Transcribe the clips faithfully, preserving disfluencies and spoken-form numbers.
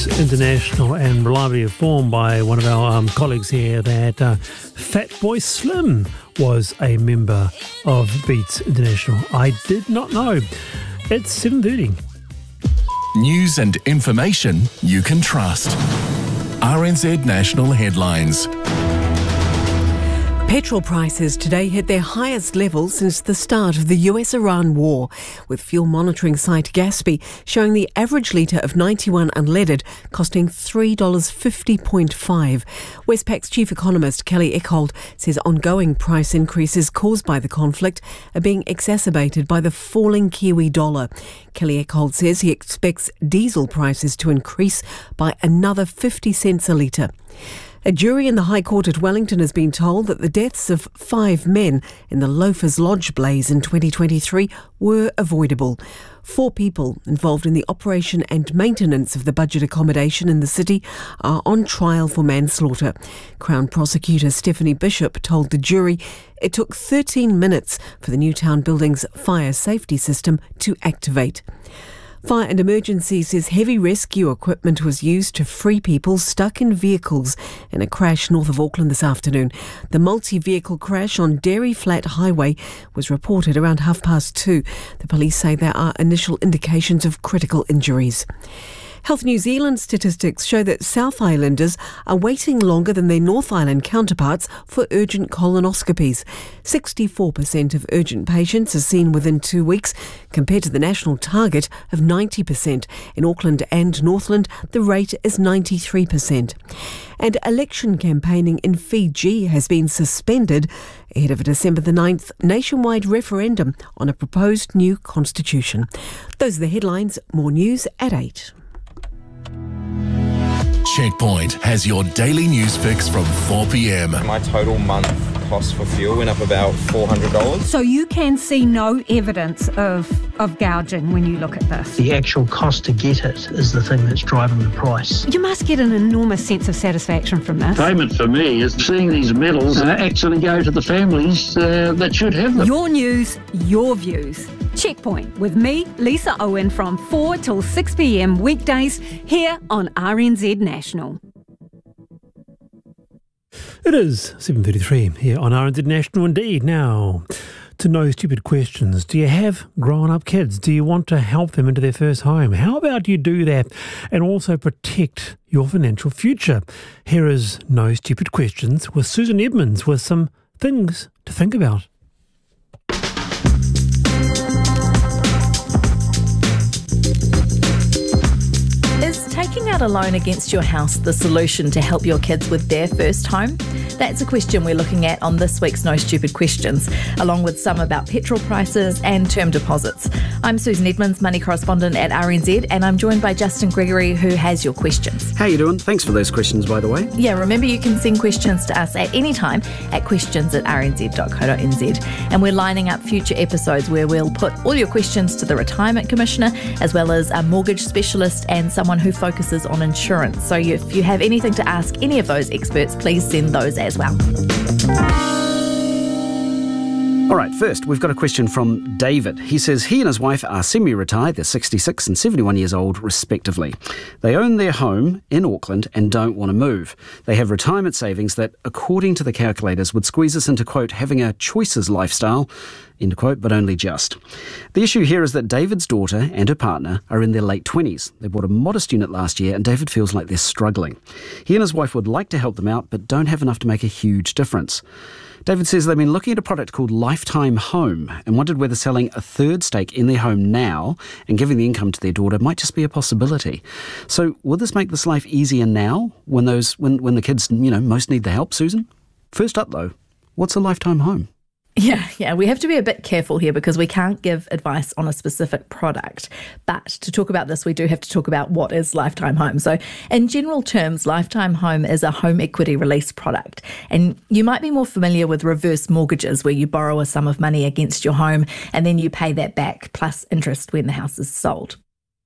International, and reliably informed by one of our um, colleagues here that uh, Fatboy Slim was a member of Beats International. I did not know. It's seven thirty. News and information you can trust. R N Z National Headlines. Petrol prices today hit their highest level since the start of the U S Iran war, with fuel monitoring site Gaspy showing the average litre of ninety-one unleaded costing three dollars fifty point five. Westpac's chief economist Kelly Eckholt says ongoing price increases caused by the conflict are being exacerbated by the falling Kiwi dollar. Kelly Eckholt says he expects diesel prices to increase by another fifty cents a litre. A jury in the High Court at Wellington has been told that the deaths of five men in the Loafers Lodge blaze in twenty twenty-three were avoidable. Four people involved in the operation and maintenance of the budget accommodation in the city are on trial for manslaughter. Crown Prosecutor Stephanie Bishop told the jury it took thirteen minutes for the Newtown building's fire safety system to activate. Fire and Emergency says heavy rescue equipment was used to free people stuck in vehicles in a crash north of Auckland this afternoon. The multi-vehicle crash on Dairy Flat Highway was reported around half past two. The police say there are initial indications of critical injuries. Health New Zealand statistics show that South Islanders are waiting longer than their North Island counterparts for urgent colonoscopies. sixty-four percent of urgent patients are seen within two weeks, compared to the national target of ninety percent. In Auckland and Northland, the rate is ninety-three percent. And election campaigning in Fiji has been suspended ahead of a December the ninth nationwide referendum on a proposed new constitution. Those are the headlines. More news at eight. Checkpoint has your daily news fix from four p.m. My total month cost for fuel went up about four hundred dollars. So you can see no evidence of, of gouging when you look at this? The actual cost to get it is the thing that's driving the price. You must get an enormous sense of satisfaction from this. Payment for me is seeing these medals uh, actually go to the families uh, that should have them. Your news, your views. Checkpoint with me, Lisa Owen, from four till six p.m. weekdays here on R N Z National. It is seven thirty-three here on R N Z National indeed. Now, to No Stupid Questions. Do you have grown-up kids? Do you want to help them into their first home? How about you do that and also protect your financial future? Here is No Stupid Questions with Susan Edmonds with some things to think about. Is taking out a loan against your house the solution to help your kids with their first home? That's a question we're looking at on this week's No Stupid Questions, along with some about petrol prices and term deposits. I'm Susan Edmonds, money correspondent at R N Z, and I'm joined by Justin Gregory, who has your questions. How you doing? Thanks for those questions, by the way. Yeah, remember you can send questions to us at any time at questions at r n z dot co dot n z. And we're lining up future episodes where we'll put all your questions to the Retirement Commissioner, as well as a mortgage specialist and someone who focuses on insurance. So if you have anything to ask any of those experts, please send those as well. All right, first, we've got a question from David. He says he and his wife are semi-retired. They're sixty-six and seventy-one years old, respectively. They own their home in Auckland and don't want to move. They have retirement savings that, according to the calculators, would squeeze us into, quote, having a choices lifestyle, end quote, but only just. The issue here is that David's daughter and her partner are in their late twenties. They bought a modest unit last year and David feels like they're struggling. He and his wife would like to help them out, but don't have enough to make a huge difference. David says they've been looking at a product called Lifetime Home and wondered whether selling a third stake in their home now and giving the income to their daughter might just be a possibility. So will this make this life easier now when those when, when the kids, you know, most need the help, Susan? First up, though, what's a lifetime home? Yeah, yeah, we have to be a bit careful here because we can't give advice on a specific product. But to talk about this, we do have to talk about what is Lifetime Home. So in general terms, Lifetime Home is a home equity release product. And you might be more familiar with reverse mortgages where you borrow a sum of money against your home and then you pay that back plus interest when the house is sold.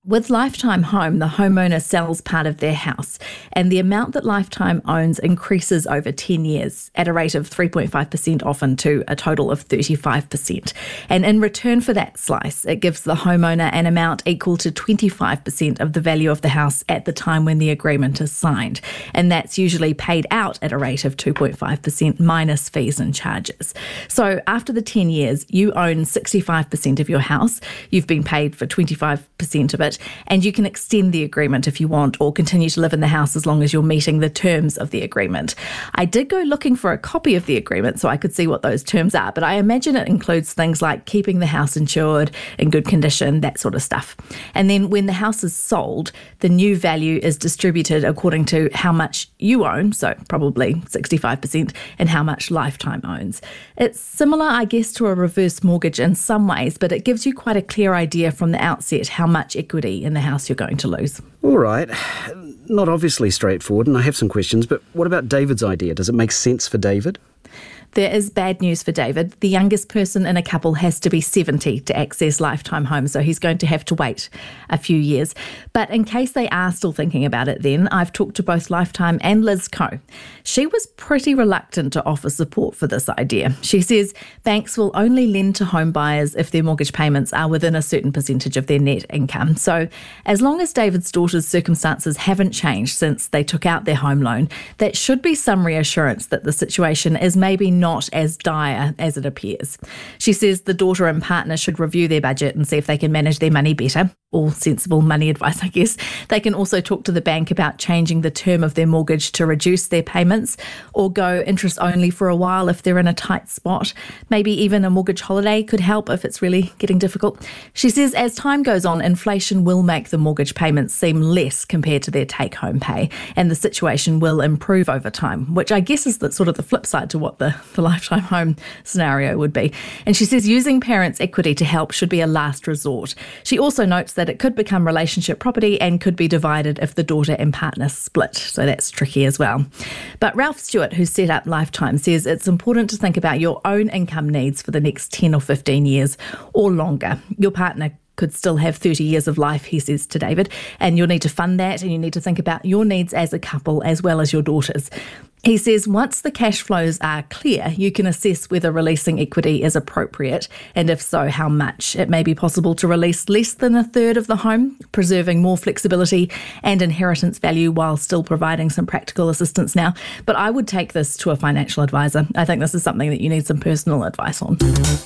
With Lifetime Home, the homeowner sells part of their house, and the amount that Lifetime owns increases over ten years at a rate of three point five percent often to a total of thirty-five percent. And in return for that slice, it gives the homeowner an amount equal to twenty-five percent of the value of the house at the time when the agreement is signed. And that's usually paid out at a rate of two point five percent minus fees and charges. So after the ten years, you own sixty-five percent of your house. You've been paid for twenty-five percent of it. And you can extend the agreement if you want, or continue to live in the house as long as you're meeting the terms of the agreement. I did go looking for a copy of the agreement so I could see what those terms are, but I imagine it includes things like keeping the house insured, in good condition, that sort of stuff. And then when the house is sold, the new value is distributed according to how much you own, so probably sixty-five percent, and how much Lifetime owns. It's similar, I guess, to a reverse mortgage in some ways, but it gives you quite a clear idea from the outset how much equity in the house you're going to lose. All right. Not obviously straightforward, and I have some questions, but what about David's idea? Does it make sense for David? There is bad news for David. The youngest person in a couple has to be seventy to access Lifetime Home, so he's going to have to wait a few years. But in case they are still thinking about it then, I've talked to both Lifetime and Liz Coe. She was pretty reluctant to offer support for this idea. She says banks will only lend to home buyers if their mortgage payments are within a certain percentage of their net income. So as long as David's daughter's circumstances haven't changed since they took out their home loan, that should be some reassurance that the situation is maybe not as dire as it appears. She says the daughter and partner should review their budget and see if they can manage their money better. All sensible money advice, I guess. They can also talk to the bank about changing the term of their mortgage to reduce their payments, or go interest only for a while if they're in a tight spot. Maybe even a mortgage holiday could help if it's really getting difficult. She says as time goes on, inflation will make the mortgage payments seem less compared to their take-home pay, and the situation will improve over time, which I guess is the, sort of the flip side to what the, the Lifetime Home scenario would be. And she says using parents' equity to help should be a last resort. She also notes that it could become relationship property and could be divided if the daughter and partner split. So that's tricky as well. But Ralph Stewart, who set up Lifetime, says it's important to think about your own income needs for the next ten or fifteen years or longer. Your partner could still have thirty years of life, he says to David, and you'll need to fund that, and you need to think about your needs as a couple as well as your daughter's. He says once the cash flows are clear, you can assess whether releasing equity is appropriate, and if so, how much. It may be possible to release less than a third of the home, preserving more flexibility and inheritance value while still providing some practical assistance now. But I would take this to a financial advisor. I think this is something that you need some personal advice on.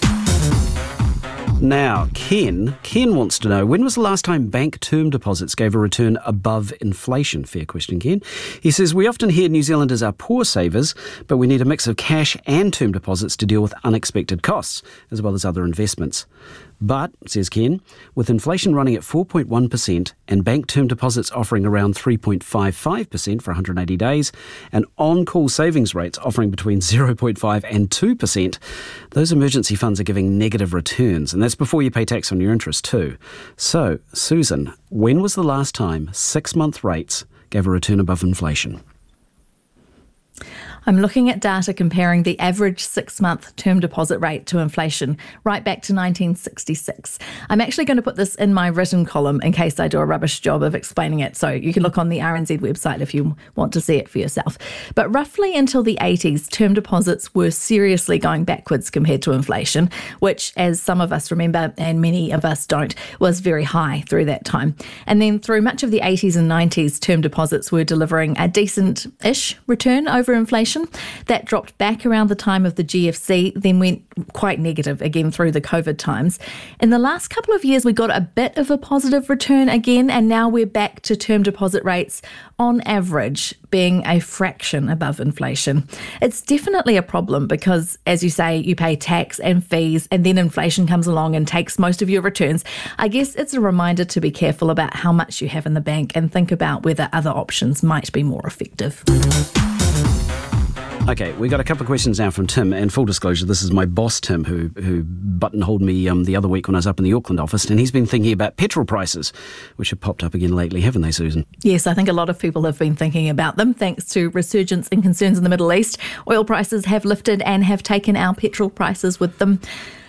Now, Ken, Ken wants to know, when was the last time bank term deposits gave a return above inflation? Fair question, Ken. He says, we often hear New Zealanders are poor savers, but we need a mix of cash and term deposits to deal with unexpected costs, as well as other investments. But, says Ken, with inflation running at four point one percent and bank term deposits offering around three point five five percent for one hundred eighty days, and on-call savings rates offering between zero point five and two percent, those emergency funds are giving negative returns, and that's before you pay tax on your interest too. So, Susan, when was the last time six-month rates gave a return above inflation? I'm looking at data comparing the average six-month term deposit rate to inflation right back to nineteen sixty-six. I'm actually going to put this in my written column in case I do a rubbish job of explaining it, so you can look on the R N Z website if you want to see it for yourself. But roughly until the eighties, term deposits were seriously going backwards compared to inflation, which, as some of us remember and many of us don't, was very high through that time. And then through much of the eighties and nineties, term deposits were delivering a decent-ish return over inflation. That dropped back around the time of the G F C, then went quite negative again through the COVID times. In the last couple of years, we got a bit of a positive return again, and now we're back to term deposit rates on average being a fraction above inflation. It's definitely a problem because, as you say, you pay tax and fees, and then inflation comes along and takes most of your returns. I guess it's a reminder to be careful about how much you have in the bank and think about whether other options might be more effective. Okay, we got a couple of questions now from Tim, and full disclosure, this is my boss, Tim, who who buttonholed me um, the other week when I was up in the Auckland office, and he's been thinking about petrol prices, which have popped up again lately, haven't they, Susan? Yes, I think a lot of people have been thinking about them, thanks to resurgence in concerns in the Middle East. Oil prices have lifted and have taken our petrol prices with them.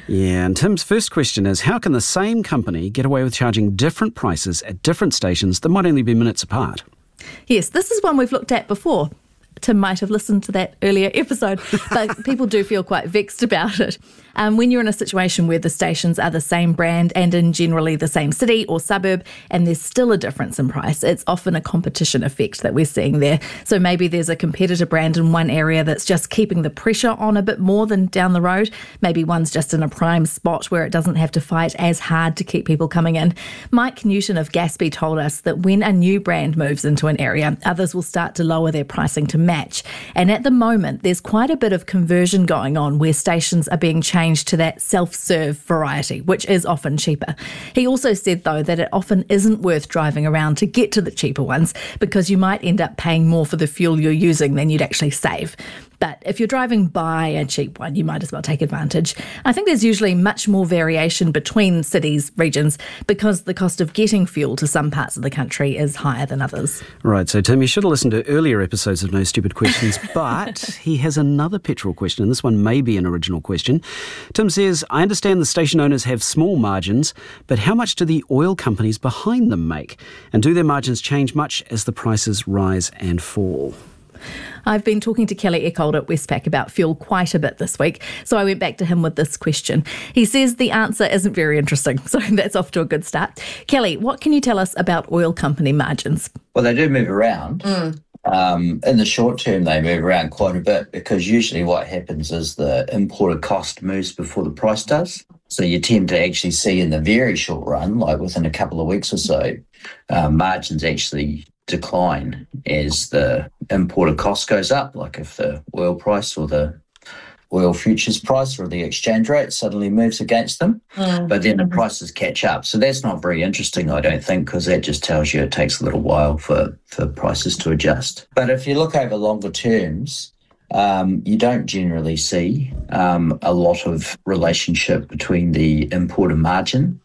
Yeah, and Tim's first question is, how can the same company get away with charging different prices at different stations that might only be minutes apart? Yes, this is one we've looked at before. Tim might have listened to that earlier episode, but people do feel quite vexed about it. Um, when you're in a situation where the stations are the same brand and in generally the same city or suburb, and there's still a difference in price, it's often a competition effect that we're seeing there. So maybe there's a competitor brand in one area that's just keeping the pressure on a bit more than down the road. Maybe one's just in a prime spot where it doesn't have to fight as hard to keep people coming in. Mike Newton of Gaspy told us that when a new brand moves into an area, others will start to lower their pricing to match. And at the moment, there's quite a bit of conversion going on where stations are being changed to that self-serve variety, which is often cheaper. He also said, though, that it often isn't worth driving around to get to the cheaper ones because you might end up paying more for the fuel you're using than you'd actually save. But if you're driving by a cheap one, you might as well take advantage. I think there's usually much more variation between cities, regions, because the cost of getting fuel to some parts of the country is higher than others. Right, so Tim, you should have listened to earlier episodes of No Stupid Questions, but he has another petrol question, and this one may be an original question. Tim says, I understand the station owners have small margins, but how much do the oil companies behind them make? And do their margins change much as the prices rise and fall? I've been talking to Kelly Eckold at Westpac about fuel quite a bit this week, so I went back to him with this question. He says the answer isn't very interesting, so that's off to a good start. Kelly, what can you tell us about oil company margins? Well, they do move around. Mm. Um, in the short term, they move around quite a bit because usually what happens is the importer cost moves before the price does. So you tend to actually see in the very short run, like within a couple of weeks or so, uh, margins actually decline as the importer cost goes up, like if the oil price or the oil futures price or the exchange rate suddenly moves against them, mm. but then the prices catch up. So that's not very interesting, I don't think, because that just tells you it takes a little while for, for prices to adjust. But if you look over longer terms, um, you don't generally see um, a lot of relationship between the importer margin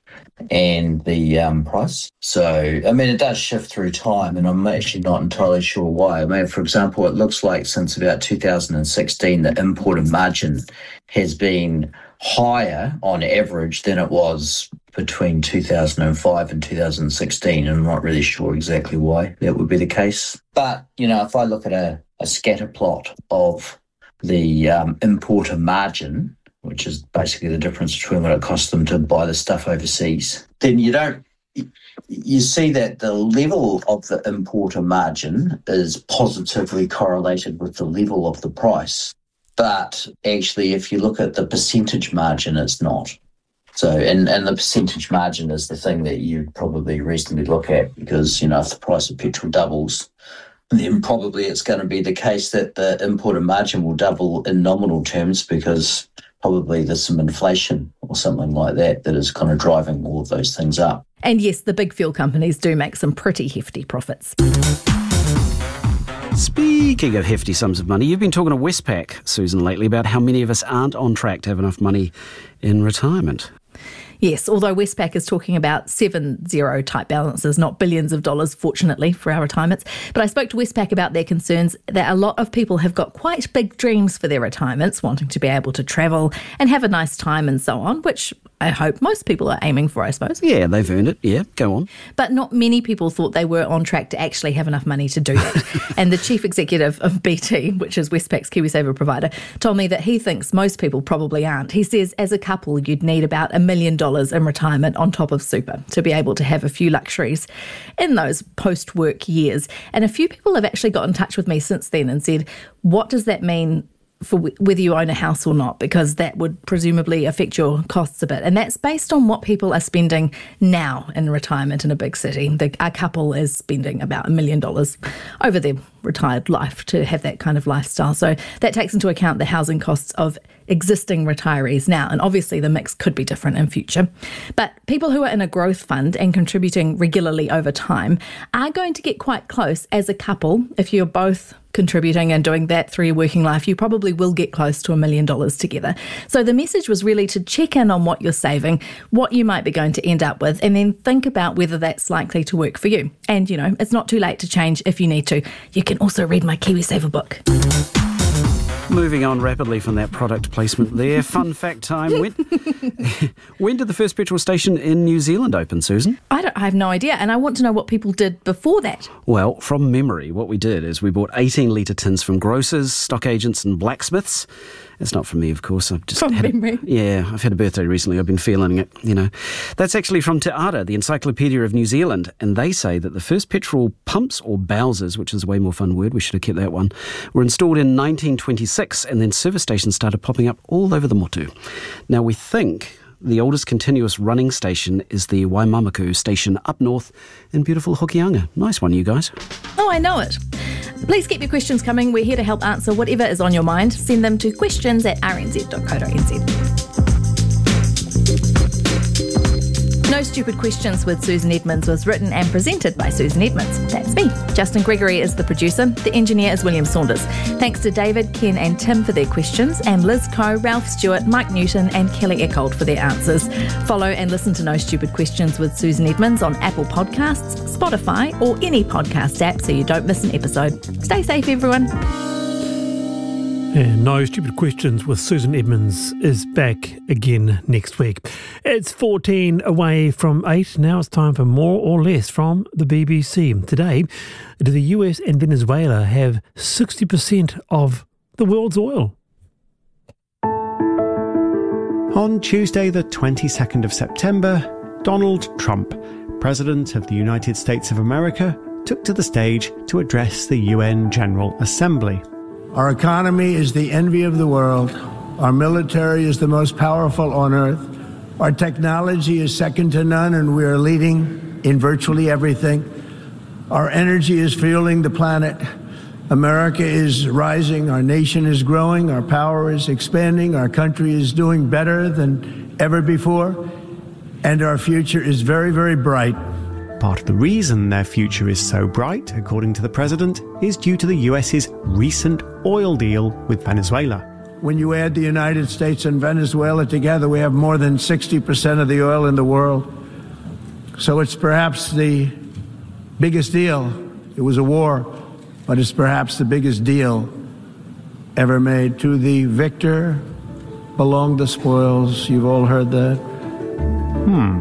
and the um, price. So, I mean, it does shift through time, and I'm actually not entirely sure why. I mean, for example, it looks like since about two thousand sixteen, the importer margin has been higher on average than it was between two thousand five and two thousand sixteen, and I'm not really sure exactly why that would be the case. But, you know, if I look at a, a scatter plot of the um, importer margin, which is basically the difference between what it costs them to buy the stuff overseas, then you don't, you see that the level of the importer margin is positively correlated with the level of the price. But actually, if you look at the percentage margin, it's not. So, and, and the percentage margin is the thing that you probably reasonably look at because, you know, if the price of petrol doubles, then probably it's going to be the case that the importer margin will double in nominal terms because probably there's some inflation or something like that that is kind of driving all of those things up. And yes, the big fuel companies do make some pretty hefty profits. Speaking of hefty sums of money, you've been talking to Westpac, Susan, lately about how many of us aren't on track to have enough money in retirement. Yes, although Westpac is talking about seven zero type balances, not billions of dollars, fortunately, for our retirements. But I spoke to Westpac about their concerns that a lot of people have got quite big dreams for their retirements, wanting to be able to travel and have a nice time and so on, which I hope most people are aiming for, I suppose. Yeah, they've earned it. Yeah, go on. But not many people thought they were on track to actually have enough money to do that. And the chief executive of B T, which is Westpac's KiwiSaver provider, told me that he thinks most people probably aren't. He says as a couple, you'd need about a million dollars in retirement on top of super to be able to have a few luxuries in those post-work years. And a few people have actually got in touch with me since then and said, what does that mean for whether you own a house or not, because that would presumably affect your costs a bit. And that's based on what people are spending now in retirement in a big city. The, our couple is spending about a million dollars over their retired life to have that kind of lifestyle. So that takes into account the housing costs of existing retirees now. And obviously the mix could be different in future. But people who are in a growth fund and contributing regularly over time are going to get quite close as a couple. If you're both contributing and doing that through your working life, you probably will get close to a million dollars together. So the message was really to check in on what you're saving, what you might be going to end up with, and then think about whether that's likely to work for you. And, you know, it's not too late to change if you need to. You can also read my KiwiSaver book. Moving on rapidly from that product placement there. Fun fact time. When, when did the first petrol station in New Zealand open, Susan? I, don't, I have no idea, and I want to know what people did before that. Well, from memory, what we did is we bought eighteen litre tins from grocers, stock agents and blacksmiths. It's not from me, of course. I've just from had memory? A, yeah, I've had a birthday recently. I've been feeling it, you know. That's actually from Te Ara, the Encyclopedia of New Zealand, and they say that the first petrol pumps, or bowsers, which is a way more fun word, we should have kept that one, were installed in nineteen twenty-six, and then service stations started popping up all over the motu. Now, we think the oldest continuous running station is the Waimamaku station up north in beautiful Hokianga. Nice one, you guys. Oh, I know it. Please keep your questions coming. We're here to help answer whatever is on your mind. Send them to questions at r n z dot co dot n z. No Stupid Questions with Susan Edmonds was written and presented by Susan Edmonds. That's me. Justin Gregory is the producer. The engineer is William Saunders. Thanks to David, Ken and Tim for their questions, and Liz Coe, Ralph Stewart, Mike Newton and Kelly Eckold for their answers. Follow and listen to No Stupid Questions with Susan Edmonds on Apple Podcasts, Spotify or any podcast app so you don't miss an episode. Stay safe, everyone. And No Stupid Questions with Susan Edmonds is back again next week. It's fourteen away from eight. Now it's time for More or Less from the B B C. Today, do the U S and Venezuela have sixty percent of the world's oil? On Tuesday, the twenty-second of September, Donald Trump, President of the United States of America, took to the stage to address the U N General Assembly. Our economy is the envy of the world. Our military is the most powerful on earth. Our technology is second to none, and we are leading in virtually everything. Our energy is fueling the planet. America is rising. Our nation is growing. Our power is expanding. Our country is doing better than ever before. And our future is very, very bright. Part of the reason their future is so bright, according to the president, is due to the US's recent oil deal with Venezuela. When you add the United States and Venezuela together, we have more than sixty percent of the oil in the world. So it's perhaps the biggest deal. It was a war, but it's perhaps the biggest deal ever made. To the victor belong the spoils. You've all heard that. Hmm.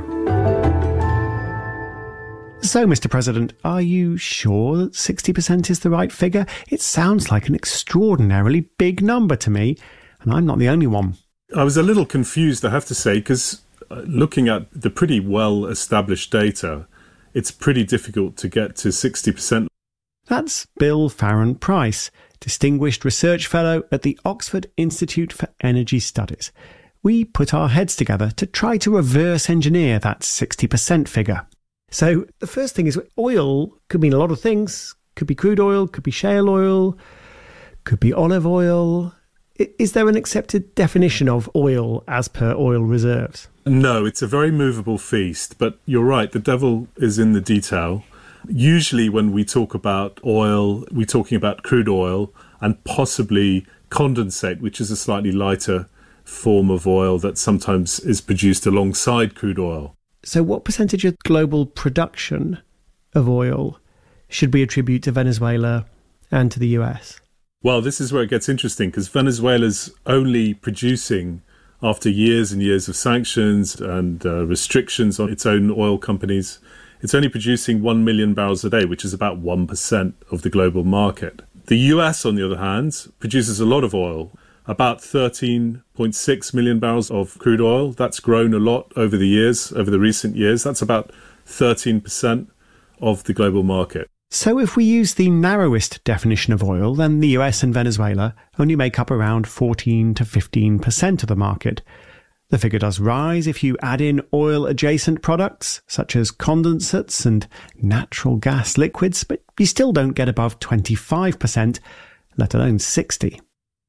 So, Mister President, are you sure that sixty percent is the right figure? It sounds like an extraordinarily big number to me, and I'm not the only one. I was a little confused, I have to say, because looking at the pretty well-established data, it's pretty difficult to get to sixty percent. That's Bill Farron-Price, Distinguished Research Fellow at the Oxford Institute for Energy Studies. We put our heads together to try to reverse engineer that sixty percent figure. So the first thing is oil could mean a lot of things. Could be crude oil, could be shale oil, could be olive oil. Is there an accepted definition of oil as per oil reserves? No, it's a very movable feast, but you're right, the devil is in the detail. Usually when we talk about oil, we're talking about crude oil and possibly condensate, which is a slightly lighter form of oil that sometimes is produced alongside crude oil. So what percentage of global production of oil should we attribute to Venezuela and to the U S? Well, this is where it gets interesting, because Venezuela's only producing, after years and years of sanctions and uh, restrictions on its own oil companies, it's only producing one million barrels a day, which is about one percent of the global market. The U S, on the other hand, produces a lot of oil. About thirteen point six million barrels of crude oil. That's grown a lot over the years, over the recent years. That's about thirteen percent of the global market. So if we use the narrowest definition of oil, then the U S and Venezuela only make up around fourteen to fifteen percent of the market. The figure does rise if you add in oil-adjacent products, such as condensates and natural gas liquids, but you still don't get above twenty-five percent, let alone sixty percent.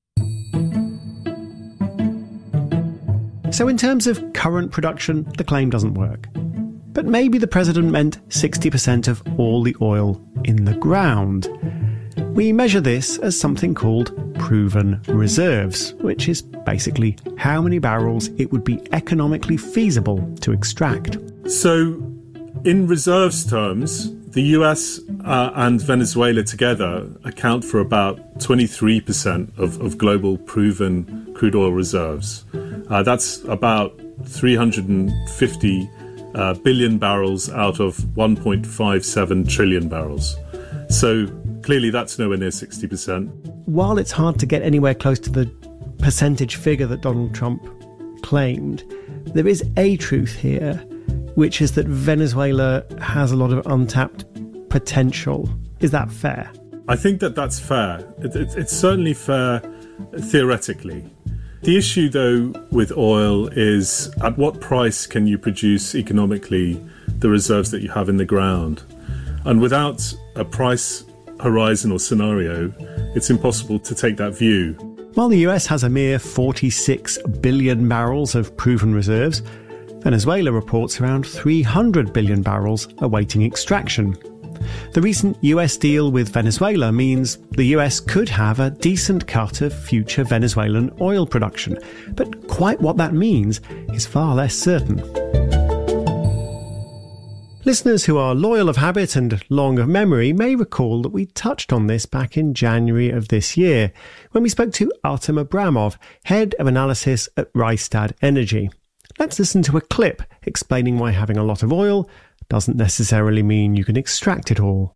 So in terms of current production, the claim doesn't work. But maybe the president meant sixty percent of all the oil in the ground. We measure this as something called proven reserves, which is basically how many barrels it would be economically feasible to extract. So in reserves terms, the U S uh, and Venezuela together account for about twenty-three percent of, of global proven crude oil reserves. Uh, that's about three hundred fifty uh, billion barrels out of one point five seven trillion barrels. So clearly that's nowhere near sixty percent. While it's hard to get anywhere close to the percentage figure that Donald Trump claimed, there is a truth here, which is that Venezuela has a lot of untapped potential. Is that fair? I think that that's fair. It, it, it's certainly fair theoretically. The issue, though, with oil is at what price can you produce economically the reserves that you have in the ground? And without a price horizon or scenario, it's impossible to take that view. While the U S has a mere forty-six billion barrels of proven reserves, Venezuela reports around three hundred billion barrels awaiting extraction. The recent U S deal with Venezuela means the U S could have a decent cut of future Venezuelan oil production, but quite what that means is far less certain. Listeners who are loyal of habit and long of memory may recall that we touched on this back in January of this year, when we spoke to Artem Abramov, head of analysis at Rystad Energy. Let's listen to a clip explaining why having a lot of oil doesn't necessarily mean you can extract it all.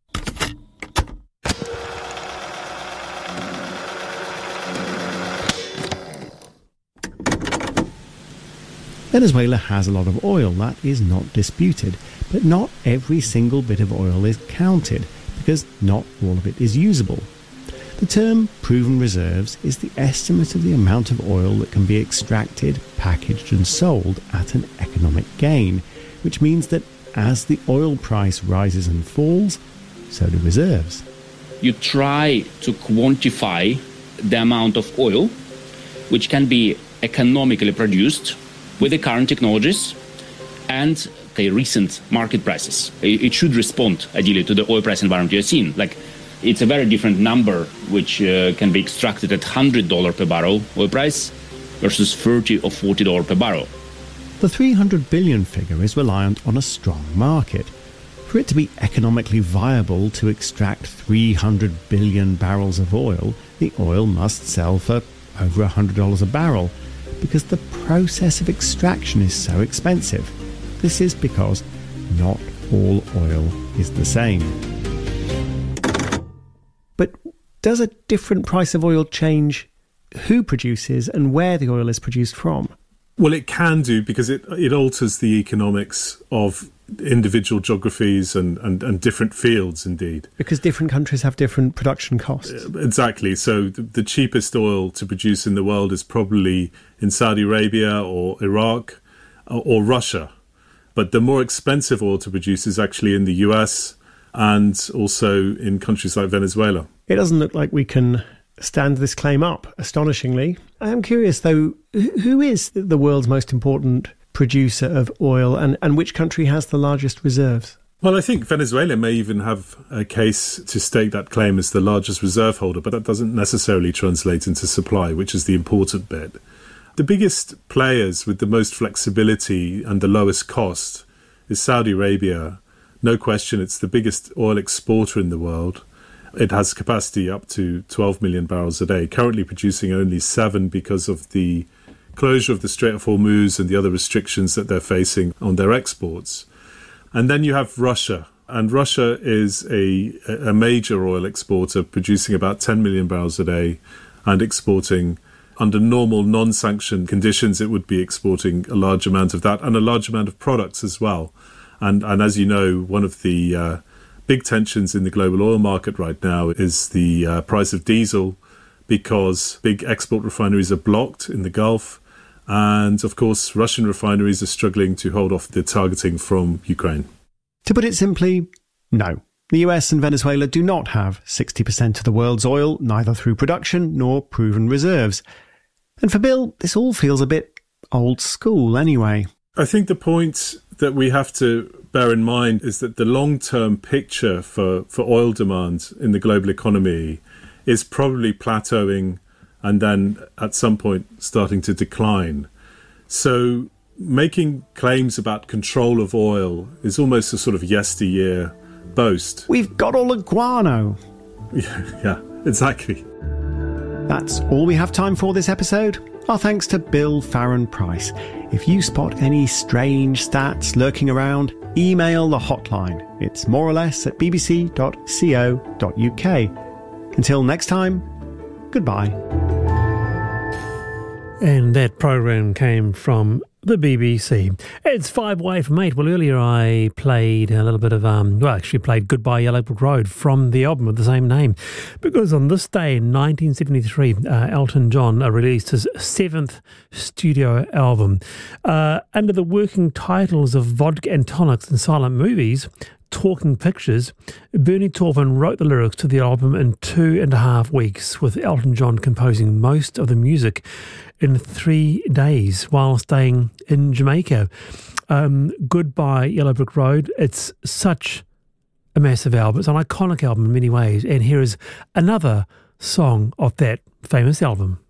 Venezuela has a lot of oil, that is not disputed, but not every single bit of oil is counted, because not all of it is usable. The term proven reserves is the estimate of the amount of oil that can be extracted, packaged and sold at an economic gain, which means that as the oil price rises and falls, so do reserves. You try to quantify the amount of oil which can be economically produced with the current technologies and the recent market prices. It should respond ideally to the oil price environment you're seeing. Like, it's a very different number which uh, can be extracted at one hundred dollars per barrel oil price versus thirty or forty dollars per barrel. The three hundred billion figure is reliant on a strong market. For it to be economically viable to extract three hundred billion barrels of oil, the oil must sell for over one hundred dollars a barrel, because the process of extraction is so expensive. This is because not all oil is the same. But does a different price of oil change who produces and where the oil is produced from? Well, it can do, because it it alters the economics of individual geographies and, and, and different fields, indeed. Because different countries have different production costs. Exactly. So the, the cheapest oil to produce in the world is probably in Saudi Arabia or Iraq or, or Russia. But the more expensive oil to produce is actually in the U S and also in countries like Venezuela. It doesn't look like we can stand this claim up, astonishingly. I am curious, though, who is the world's most important producer of oil, and, and which country has the largest reserves? Well, I think Venezuela may even have a case to stake that claim as the largest reserve holder, but that doesn't necessarily translate into supply, which is the important bit. The biggest players with the most flexibility and the lowest cost is Saudi Arabia. No question, it's the biggest oil exporter in the world. It has capacity up to twelve million barrels a day, currently producing only seven because of the closure of the Strait of Hormuz and the other restrictions that they're facing on their exports. And then you have Russia. And Russia is a, a major oil exporter, producing about ten million barrels a day and exporting, under normal non-sanctioned conditions, it would be exporting a large amount of that and a large amount of products as well. And, and as you know, one of the uh, big tensions in the global oil market right now is the uh, price of diesel, because big export refineries are blocked in the Gulf. And, of course, Russian refineries are struggling to hold off the targeting from Ukraine. To put it simply, no. The U S and Venezuela do not have sixty percent of the world's oil, neither through production nor proven reserves. And for Bill, this all feels a bit old school anyway. I think the point that we have to bear in mind is that the long-term picture for, for oil demand in the global economy is probably plateauing and then at some point starting to decline. So making claims about control of oil is almost a sort of yesteryear boast. We've got all the guano. Yeah, yeah, exactly. That's all we have time for this episode. Our thanks to Bill Farron Price. If you spot any strange stats lurking around, email the hotline. It's more or less at b b c dot co dot u k. Until next time, goodbye. And that program came from the B B C. It's five away from eight. Well, earlier I played a little bit of, um, well, actually played Goodbye Yellow Brick Road from the album of the same name. Because on this day in nineteen seventy-three, uh, Elton John uh, released his seventh studio album. Uh, under the working titles of Vodka and Tonics and Silent Movies, Talking Pictures, Bernie Taupin wrote the lyrics to the album in two and a half weeks, with Elton John composing most of the music in three days while staying in Jamaica. Um, Goodbye Yellow Brick Road, it's such a massive album. It's an iconic album in many ways. And here is another song of that famous album.